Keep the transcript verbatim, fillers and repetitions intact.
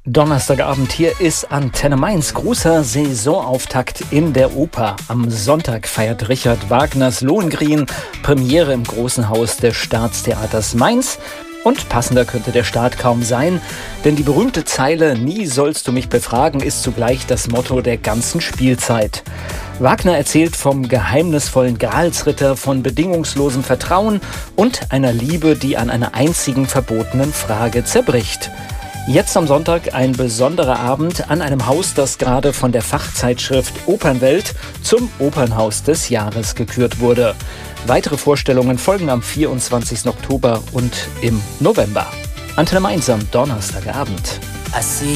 Donnerstagabend, hier ist Antenne Mainz. Großer Saisonauftakt in der Oper. Am Sonntag feiert Richard Wagners Lohengrin Premiere im Großen Haus des Staatstheaters Mainz. Und passender könnte der Start kaum sein, denn die berühmte Zeile „Nie sollst du mich befragen" ist zugleich das Motto der ganzen Spielzeit. Wagner erzählt vom geheimnisvollen Gralsritter, von bedingungslosem Vertrauen und einer Liebe, die an einer einzigen verbotenen Frage zerbricht. Jetzt am Sonntag ein besonderer Abend an einem Haus, das gerade von der Fachzeitschrift Opernwelt zum Opernhaus des Jahres gekürt wurde. Weitere Vorstellungen folgen am vierundzwanzigsten Oktober und im November. Antenne Mainz am Donnerstagabend.